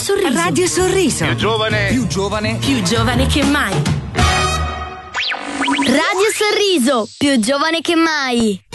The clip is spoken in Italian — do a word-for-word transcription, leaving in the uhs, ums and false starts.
Sorriso. Radio Sorriso. Più giovane. Più giovane. Più giovane che mai. Radio Sorriso, più giovane che mai.